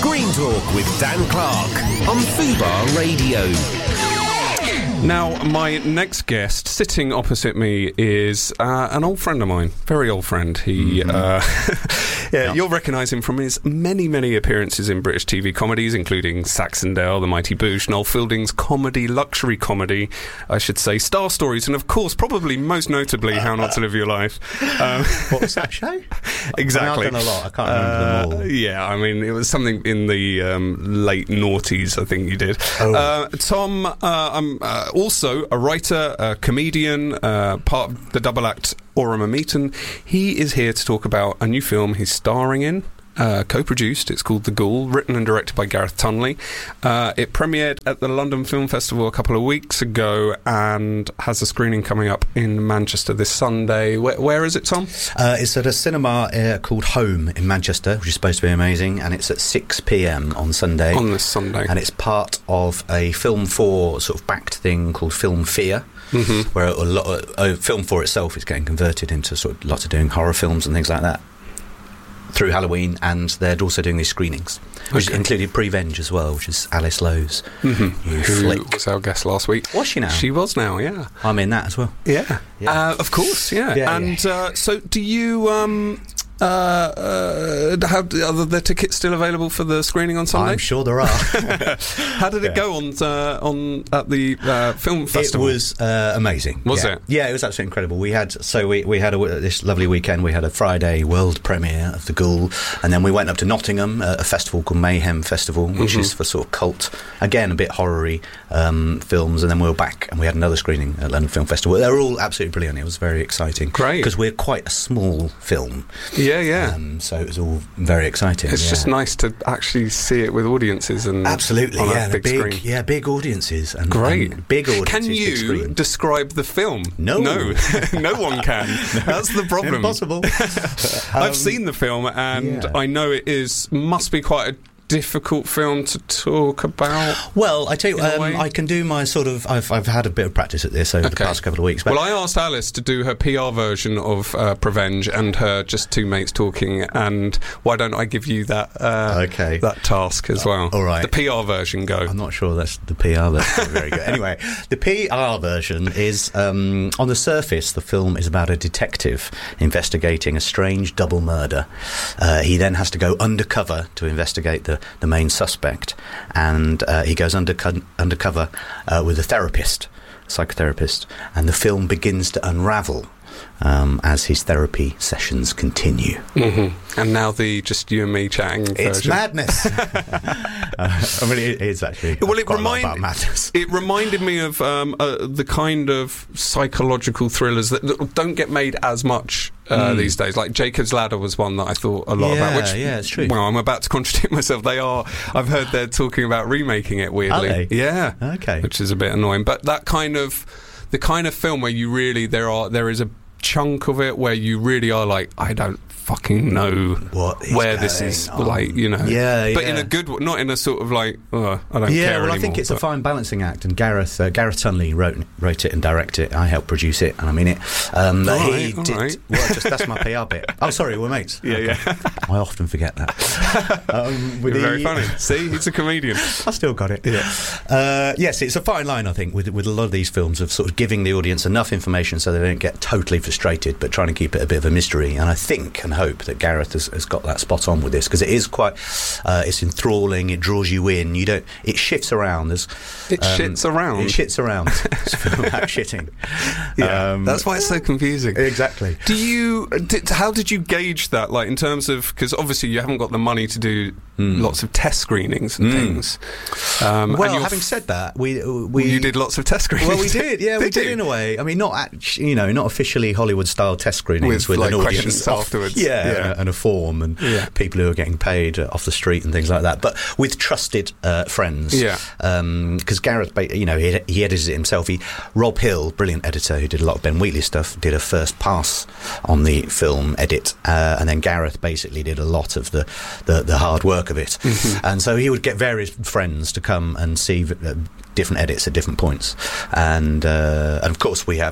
Screen Talk with Dan Clark on Fubar Radio. Now, my next guest, sitting opposite me, is an old friend of mine. Very old friend. He, you'll recognise him from his many, many appearances in British TV comedies, including Saxondale, The Mighty Boosh, Noel Fielding's comedy, luxury comedy, I should say, Star Stories, and of course, probably most notably, How Not to Live Your Life. What was that show? Exactly. I've done a lot. I can't remember them all. Yeah, I mean, it was something in the late noughties, I think you did. Tom, I'm also a writer, a comedian, part of the double act Aurum Ameton. He is here to talk about a new film he's starring in, co-produced. It's called The Ghoul, written and directed by Gareth Tunley. It premiered at the London Film Festival a couple of weeks ago and has a screening coming up in Manchester this Sunday. Where is it, Tom? It's at a cinema called Home in Manchester, which is supposed to be amazing, and it's at 6 p.m. on Sunday. On this Sunday. And it's part of a Film 4 sort of backed thing called Film Fear, where a lot of, Film 4 itself is getting converted into sort of lots of doing horror films and things like that through Halloween, and they're also doing these screenings, which included Prevenge as well, which is Alice Lowe's new flick. Who was our guest last week. Was she now? She was now, yeah. I'm in that as well. Yeah. Of course, yeah. And so do you... are the tickets still available for the screening on Sunday? I'm sure there are. How did it go at the film festival? It was amazing. Was it? Yeah, it was absolutely incredible. We had this lovely weekend. We had a Friday world premiere of The Ghoul, and then we went up to Nottingham, a festival called Mayhem Festival, which is for sort of cult, again a bit horror-y films, and then we were back and we had another screening at London Film Festival. They were all absolutely brilliant. It was very exciting. Great. Because we're quite a small film. Yeah. So it was all very exciting. It's just nice to actually see it with audiences and absolutely, on a big screen. Yeah, big audiences and great and big audiences. Can you describe the film? No, no one can. That's the problem. Impossible. I've seen the film and I know it must be quite a difficult film to talk about. Well, I tell you, I can do my sort of. I've had a bit of practice at this over the past couple of weeks. But well, I asked Alice to do her PR version of Prevenge and her just two mates talking, and why don't I give you that that task as well? All right, the PR version. Go. I'm not sure that's the PR version. Very good. Anyway, the PR version is on the surface. The film is about a detective investigating a strange double murder. He then has to go undercover to investigate the main suspect, and he goes undercover with a psychotherapist, and the film begins to unravel as his therapy sessions continue. And now the just you and me chatting version. It's madness. I mean, it is actually. Well, about madness. It reminded me of the kind of psychological thrillers that don't get made as much these days. Like Jacob's Ladder was one that I thought a lot about. Which, it's true. Well, I'm about to contradict myself. I've heard they're talking about remaking it. Weirdly, are they? Yeah. Okay. Which is a bit annoying. But the kind of film where you really there is a chunk of it where you really are like, I don't fucking know where this is on. Like, you know, but in a good, not in a sort of like, I don't care anymore. I think it's a fine balancing act, and Gareth Tunley wrote it and directed it. I helped produce it, and I'm in it. He did. Right. Well, that's my PR bit. Oh, sorry, we're mates. Yeah. I often forget that. You're very funny. See, he's a comedian. I still got it. Yeah. Yes, it's a fine line, I think, with a lot of these films of sort of giving the audience enough information so they don't get totally frustrated, but trying to keep it a bit of a mystery. And I think and hope that Gareth has got that spot on with this, because it is quite it's enthralling, it draws you in, it shifts around. It shits around. It's a film about shitting. That's why it's so confusing. Exactly. How did you gauge that, like, in terms of, because obviously you haven't got the money to do lots of test screenings and things. Well, having said that, you did lots of test screenings. Well, we did. Yeah, we did in a way. I mean, not officially Hollywood style test screenings with like an audience questions afterwards. And a form and people who are getting paid off the street and things like that. But with trusted friends. Because Gareth, he edited it himself. Rob Hill, brilliant editor who did a lot of Ben Wheatley stuff, did a first pass on the film edit, and then Gareth basically did a lot of the hard work of it. And so he would get various friends to come and see different edits at different points, and of course we have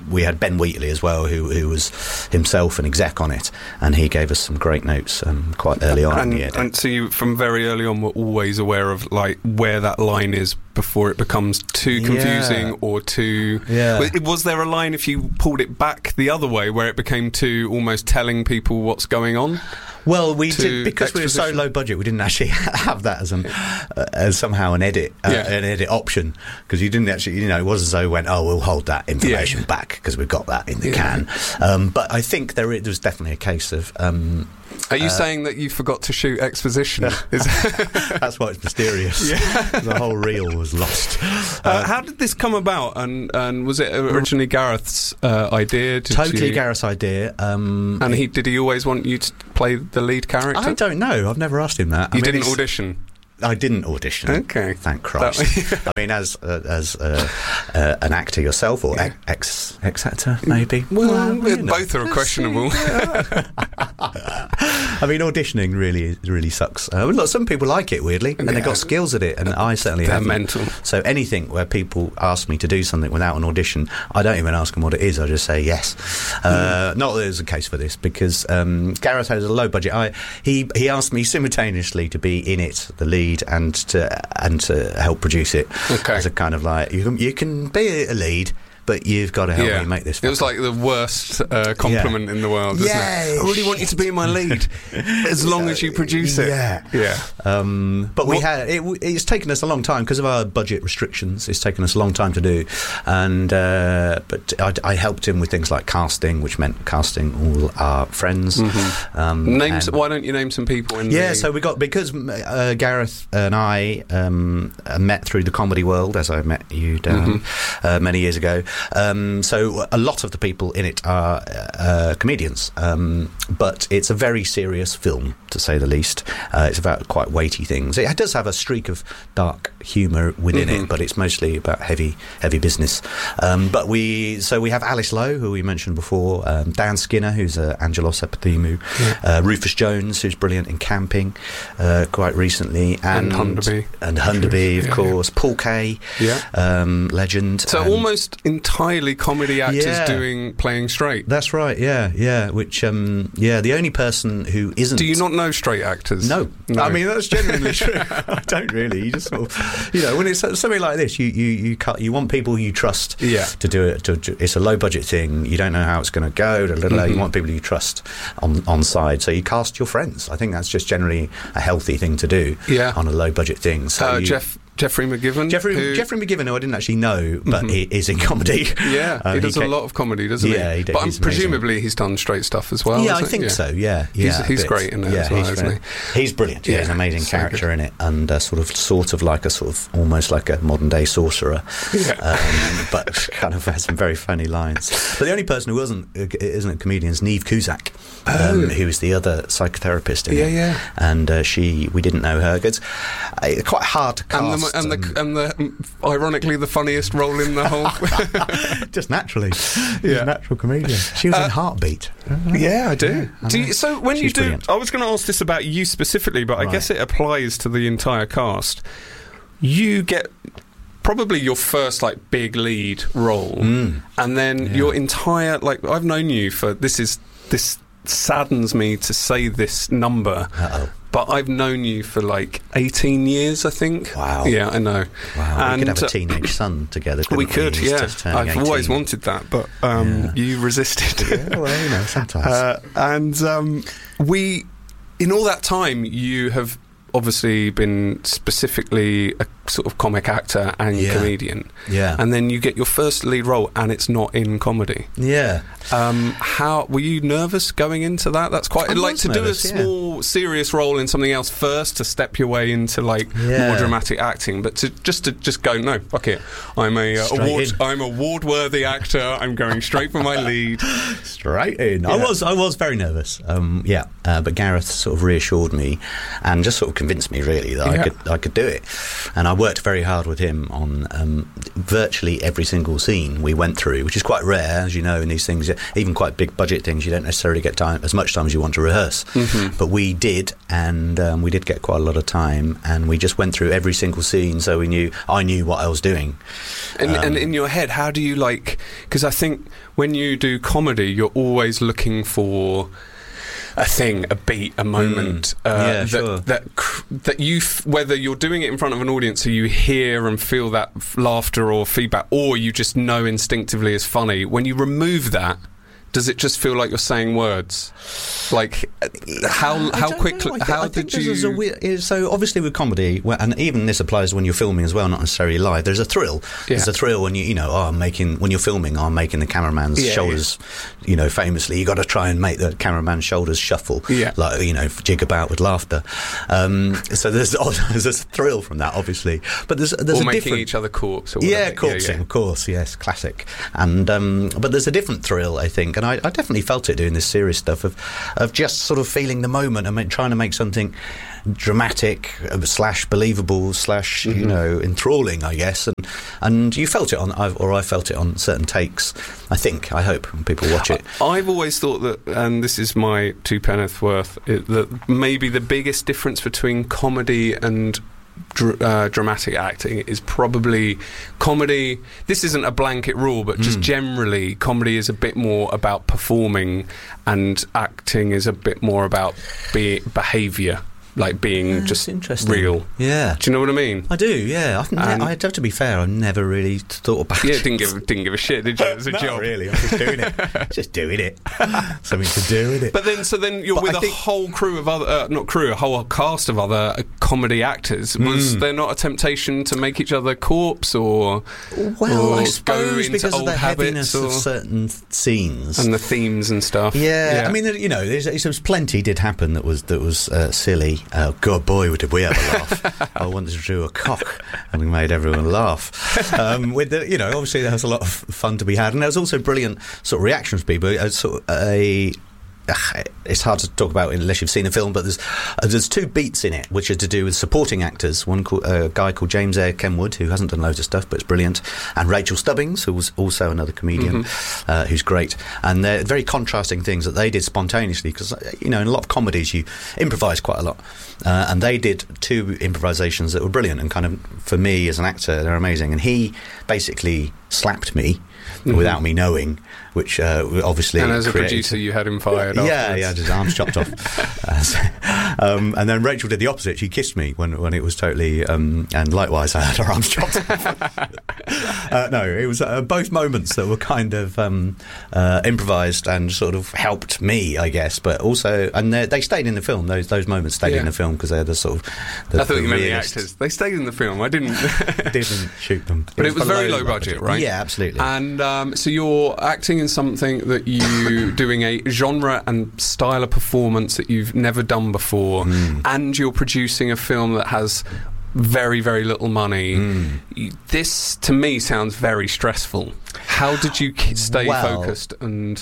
we had Ben Wheatley as well, who was himself an exec on it, and he gave us some great notes quite early on in the edit. And so you, from very early on, were always aware of like where that line is before it becomes too confusing or too... Was there a line, if you pulled it back the other way, where it became too almost telling people what's going on? Well, we did, because we were so low budget, we didn't actually have that as somehow an edit option, because you didn't actually, it wasn't as though we went, we'll hold that information back because we've got that in the can. But I think there was definitely a case of... Are you saying that you forgot to shoot exposition? That's why it's mysterious. The whole reel was lost. How did this come about? And was it originally Gareth's idea? Totally Gareth's idea. And did he always want you to play the lead character? I don't know. I've never asked him that. You didn't audition? I didn't audition. Okay, thank Christ. I mean, as an actor yourself, or ex-actor, maybe. Well, both are questionable. I mean, auditioning really sucks. Look, some people like it, weirdly, and they've got skills at it, and I certainly haven't. They're mental. So anything where people ask me to do something without an audition, I don't even ask them what it is. I just say yes. Not that there's a case for this, because Gareth has a low budget. He asked me simultaneously to be in it, the lead, and to help produce it. As a kind of like, you can be a lead, but you've got to help me make this. It was like the worst compliment in the world, isn't it? I really want you to be my lead, as long as you produce it. But it's taken us a long time because of our budget restrictions. It's taken us a long time to do, and but I helped him with things like casting, which meant casting all our friends. Why don't you name some people? So we got, because Gareth and I met through the comedy world, as I met you, Dan, many years ago. So a lot of the people in it are comedians, but it's a very serious film, to say the least. It's about quite weighty things. It does have a streak of dark humour within it, but it's mostly about heavy business. But we have Alice Lowe, who we mentioned before, Dan Skinner, who's Angelos Epithemou, Rufus Jones, who's brilliant in Camping, quite recently, and Hunderby, of course, Paul Kay, legend. So almost entirely comedy actors playing straight. That's right. Which the only person who isn't. Do you not know straight actors? No. I mean, that's genuinely true. I don't really. You just sort of, when it's something like this, you want people you trust to do it. It's a low budget thing. You don't know how it's going to go. You want people you trust on side. So you cast your friends. I think that's just generally a healthy thing to do on a low budget thing. So Jeffrey McGivern. Jeffrey McGivern, who I didn't actually know, but he is in comedy. He does a lot of comedy, doesn't he? He does. But presumably he's done straight stuff as well. I think so. He's great in it as well, isn't he? He's brilliant. He's an amazing character in it, and sort of like almost like a modern day sorcerer, but kind of has some very funny lines. But the only person who isn't a comedian is Niamh Cusack, who is the other psychotherapist in it. And we didn't know her. It's quite hard to cast. And the ironically the funniest role in the whole. Just naturally, a natural comedian. She was in Heartbeat. I do. So when She's brilliant. I was going to ask this about you specifically, but I guess it applies to the entire cast. You get probably your first big lead role, and then your entire I've known you for this saddens me to say this number. But I've known you for 18 years, I think. Wow. Yeah, I know. Wow. We could have a teenage son together. We could, I've 18. always wanted that, but you resisted. Sometimes. And in all that time, you have obviously been specifically a sort of comic actor and comedian. And then you get your first lead role and it's not in comedy. How were you nervous going into that? That's quite do a small serious role in something else first to step your way into more dramatic acting, but to just go, no, fuck it, I'm award worthy actor, I'm going straight for my lead. Straight in. I was very nervous. but Gareth sort of reassured me and just sort of convinced me really that I could do it. And I worked very hard with him on virtually every single scene we went through, which is quite rare, as you know, in these things. Even quite big budget things, you don't necessarily get as much time as you want to rehearse. But we did, and we did get quite a lot of time, and we just went through every single scene, so I knew what I was doing. And in your head, how do you because I think when you do comedy, you're always looking for a thing, a beat, a moment that you whether you're doing it in front of an audience so you hear and feel that laughter or feedback, or you just know instinctively is funny. When you remove that, does it just feel like you're saying words? Like, how quickly? How did you? So obviously with comedy, and even this applies when you're filming as well, not necessarily live. There's a thrill. Yeah. There's a thrill when when you're filming, I'm making the cameraman's shoulders. You know, famously, you got to try and make the cameraman's shoulders shuffle. Yeah. Like, jig about with laughter. So there's a thrill from that, obviously. But there's or a making different each other corpse. Or whatever. Corpsing, of course. Yes, classic. And but there's a different thrill, I think. And I definitely felt it doing this serious stuff of just sort of feeling the moment and trying to make something dramatic / believable / enthralling, I guess. And you felt it I felt it on certain takes. I hope when people watch it. I've always thought that, and this is my two penneth worth, that maybe the biggest difference between comedy and dramatic acting is probably comedy. This isn't a blanket rule, but just generally comedy is a bit more about performing and acting is a bit more about behaviour, like being just real. Yeah. Do you know what I mean? I do, yeah. I'd have to be fair, I've never really thought about it. Yeah, didn't give a shit, did you? As a job. Really, I'm just doing it. Just doing it. Something to do with it. But then you're with a whole crew of other, a whole cast of other comedy actors. Was there not a temptation to make each other corpse or I suppose go into because old of the heaviness of certain scenes and the themes and stuff? Yeah. I mean, there's plenty did happen that was silly. Oh, God, boy, did we ever laugh. I once drew a cock and we made everyone laugh. Obviously there was a lot of fun to be had, and there was also brilliant sort of reactions from people. It's hard to talk about unless you've seen the film, but there's two beats in it which are to do with supporting actors. One a guy called James Eyre Kenwood, who hasn't done loads of stuff but it's brilliant, and Rachel Stubbings, who was also another comedian who's great. And they're very contrasting things that they did spontaneously, because in a lot of comedies you improvise quite a lot, and they did two improvisations that were brilliant, and kind of, for me as an actor, they're amazing. And he basically slapped me without me knowing, which obviously. And as a producer, you had him fired. Yeah, his arms chopped off. And then Rachel did the opposite. She kissed me when it was totally, and likewise, I had her arms chopped off. No, it was both moments that were kind of improvised and sort of helped me, I guess. But also, and they stayed in the film. Those moments stayed in the film because they're the sort of. I thought you meant the actors. They stayed in the film. I didn't shoot them. But it was very low budget, right? Yeah, absolutely. And so you're acting in something that you doing a genre and style of performance that you've never done before, and you're producing a film that has very, very little money. This, to me, sounds very stressful. How did you stay focused and...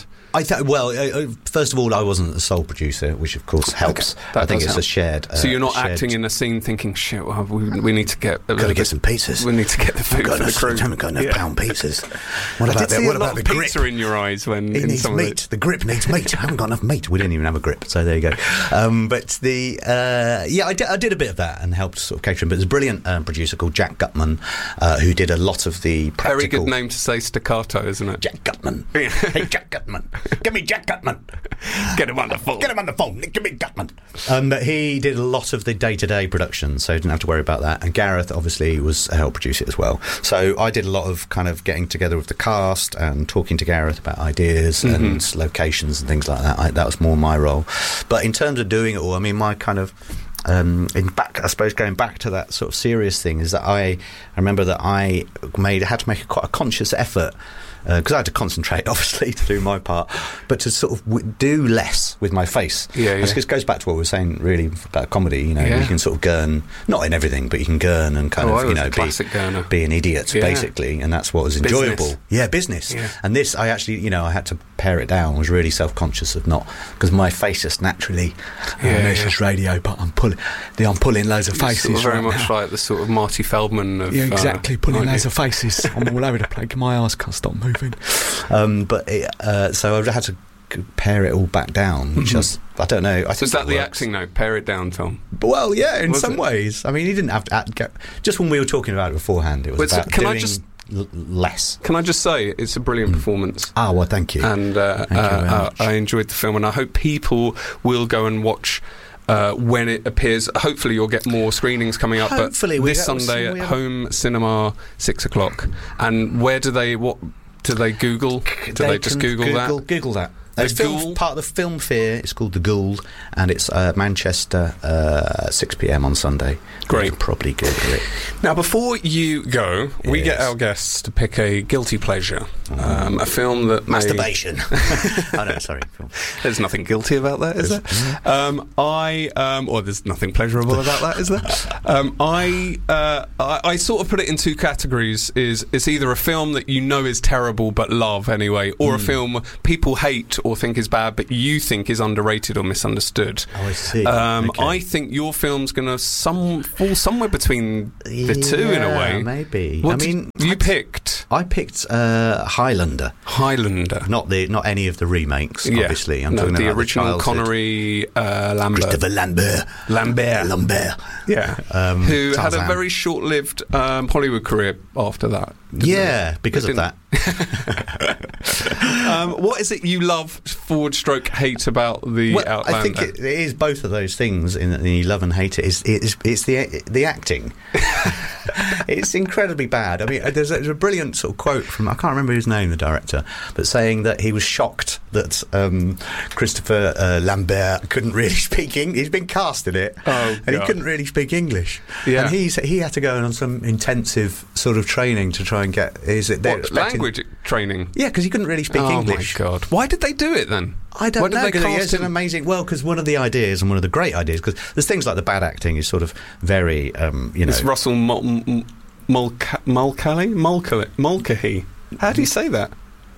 first of all, I wasn't the sole producer, which of course helps. Okay, I think it's a shared. So you're not acting in a scene thinking, "Shit, we need to get some pizzas. We need to get the food for the crew. I haven't got enough pound pizzas. What about the grip? Pizza in your eyes when it needs meat. The grip needs meat. I haven't got enough meat. We didn't even have a grip, so there you go. But I did a bit of that and helped sort of catering. But there's a brilliant producer called Jack Gutman who did a lot of the practical. Very good name to say staccato, isn't it? Jack Gutman. Hey, Jack Gutman. Give me Jack Gutman. Get him on the phone. Get him on the phone. Give me Gutman. But he did a lot of the day-to-day production, so didn't have to worry about that. And Gareth obviously was a help producer as well. So I did a lot of kind of getting together with the cast and talking to Gareth about ideas and locations and things like that. That was more my role. But in terms of doing it all, I mean, my kind of I suppose going back to that sort of serious thing, is that I remember that I had to make quite a conscious effort, because I had to concentrate, obviously, to do my part, but to sort of do less with my face. This goes back to what we were saying, really, about comedy. You can sort of gurn, not in everything, but you can gurn and kind of, be an idiot, basically, and that's what was enjoyable. Business. Yeah. And this, I actually, I had to pare it down. I was really self-conscious of not, because my face just naturally, this is radio, but I'm pulling loads of faces. Sort of very much like the sort of Marty Feldman of... Yeah, exactly, pulling loads of faces. I'm all over the place. My arse can't stop moving. So I had to pare it all back down, which I don't know. I think is that the acting note? Pare it down, Tom. Well, yeah, in some ways. I mean, he didn't have to just when we were talking about it beforehand, it was about doing less. Can I just say, it's a brilliant performance. Well, thank you. And I enjoyed the film, and I hope people will go and watch when it appears. Hopefully you'll get more screenings coming up, hopefully, but this Sunday at Home Cinema, 6:00. And where do they Google? They just Google that? Google that. It's part of the Film Fair. It's called The Gould, and it's Manchester, 6 p.m. on Sunday. Great. You can probably Google it. Now, before you go, we get our guests to pick a guilty pleasure, a film that masturbation. Oh no, sorry. Film. There's nothing guilty about that, is there? Or there's nothing pleasurable about that, is there? I sort of put it in two categories. It's either a film that you know is terrible but love anyway, or a film people hate or think is bad but you think is underrated or misunderstood. I see. Okay. I think your film's going to fall somewhere between the two in a way. Maybe. You picked? I picked Highlander. Not any of the remakes, obviously. I'm talking the about original Connery, Lambert. Christopher Lambert. Yeah. Who had a very short-lived Hollywood career after that. Because of that. What is it you love /hate about the Outlander? I think it is both of those things in that you love and hate it. It's the acting. It's incredibly bad. I mean, there's a brilliant sort of quote from, I can't remember his name, the director, but saying that he was shocked that Christopher Lambert couldn't really speak English. He's been cast in it, and he couldn't really speak English. And he had to go on some intensive sort of training to try and get language training. Yeah, because he couldn't really speak English. Oh my God! Why did they do it then? I don't know. It's an amazing. Well, because one of the ideas and one of the great ideas, because there's things like the bad acting is sort of very, It's Russell Mulcahy. How do you say that?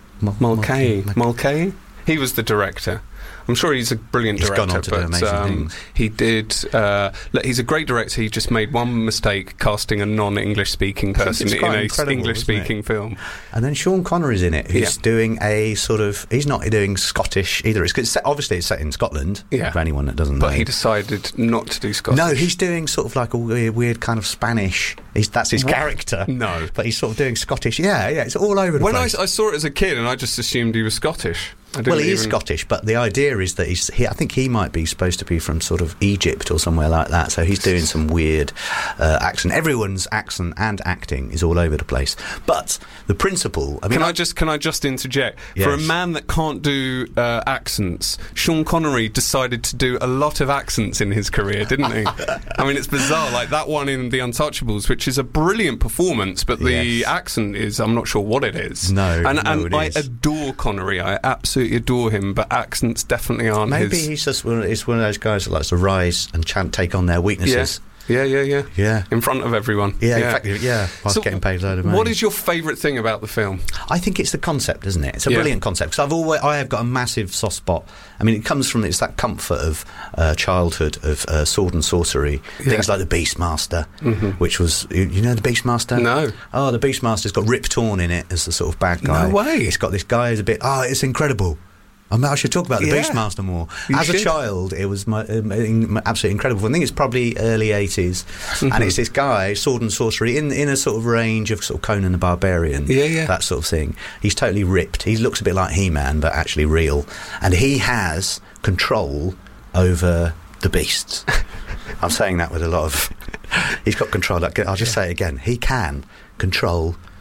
Mulcahy. He was the director. I'm sure he's a brilliant director, gone on to do amazing things. He did. He's a great director. He just made one mistake casting a non-English speaking person in an English speaking film. And then Sean Connery's in it, who's doing a sort of. He's not doing Scottish either. Obviously it's set in Scotland. Yeah. For anyone that doesn't know. But he decided not to do Scottish. No, he's doing sort of like a weird kind of Spanish. That's his character. No, but he's sort of doing Scottish. Yeah. It's all over the place. When I saw it as a kid, and I just assumed he was Scottish. Well, he is Scottish, but the idea is that I think he might be supposed to be from sort of Egypt or somewhere like that. So he's doing some weird accent. Everyone's accent and acting is all over the place. But the principle. I mean, can I just interject? Yes. For a man that can't do accents, Sean Connery decided to do a lot of accents in his career, didn't he? I mean, it's bizarre. Like that one in The Untouchables, which is a brilliant performance, but the accent is, I'm not sure what it is. No, and I is. Adore Connery. I absolutely adore him, but accents definitely aren't his. Maybe he's just one of those guys that likes to rise and take on their weaknesses. Yeah. In front of everyone. Yeah. In fact, whilst getting paid a load of money. What is your favourite thing about the film? I think it's the concept, isn't it? It's a brilliant concept. Because I have got a massive soft spot. I mean, it's that comfort of childhood of sword and sorcery. Things like the Beastmaster, which was, you know the Beastmaster? No. Oh, the Beastmaster's got Rip Torn in it as the sort of bad guy. No way. It's got this guy who's a bit. It's incredible. I should talk about the Beastmaster more. As a child, it was my absolutely incredible. I think it's probably early 80s, and it's this guy, sword and sorcery, in a sort of range of sort of Conan the Barbarian, that sort of thing. He's totally ripped. He looks a bit like He-Man, but actually real, and he has control over the beasts. I'm saying that with a lot of. He's got control. I'll just say it again. He can control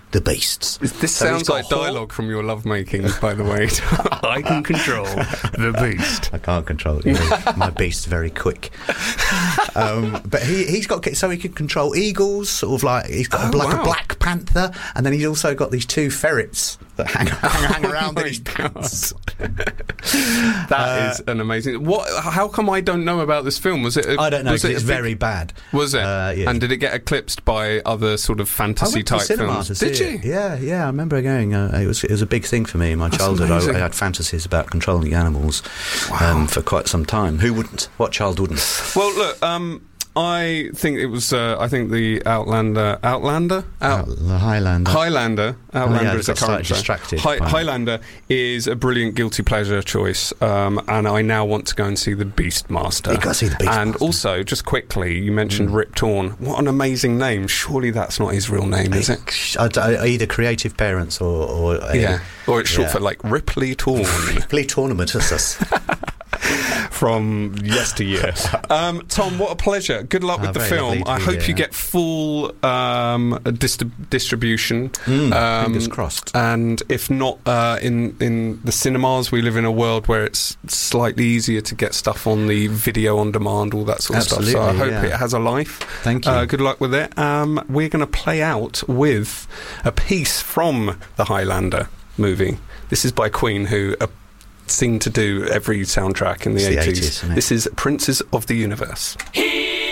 the beasts. This So he's sounds got like Hawk. dialogue from your lovemaking, by the way. I can control the beast. I can't control it. My beast's very quick. But he's got, so he can control eagles, sort of like, he's got a black panther, and then he's also got these 2 ferrets that hang around in his pants. That is an amazing. How come I don't know about this film? Was it? I don't know, Was because it it's very bad. Was it? Yeah. And did it get eclipsed by other sort of I fantasy went to type cinema films? to see Did it. you? Yeah. I remember going. It was a big thing for me in my childhood. amazing. I had fantasies about controlling animals for quite some time. Who wouldn't? What child wouldn't? Well, look. I think it was. I think the Outlander. The Highlander. Highlander. Outlander yeah, is a got slightly current show. distracted. Highlander is a brilliant guilty pleasure choice, and I now want to go and see the Beastmaster. You got to see the Beastmaster. And also, just quickly, you mentioned Rip Torn. What an amazing name! Surely that's not his real name, is it? Either creative parents or or it's short for like Ripley Torn. Ripley Tournamentus. From yesteryear. Tom, what a pleasure. Good luck with the very film. lovely to I be hope here. you get full distribution. Fingers crossed. And if not in the cinemas, we live in a world where it's slightly easier to get stuff on the video on demand, all that sort of stuff. So I hope it has a life. Thank you. Good luck with it. We're going to play out with a piece from the Highlander movie. This is by Queen, who seemed to do every soundtrack in the 80s. isn't it? This is Princes of the Universe. He